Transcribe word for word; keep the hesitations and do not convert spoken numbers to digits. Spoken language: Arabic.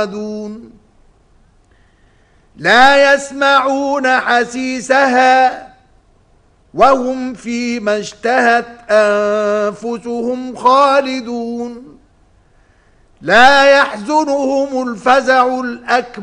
لا يسمعون حسيسها وهم فيما اشتهت أنفسهم خالدون لا يحزنهم الفزع الأكبر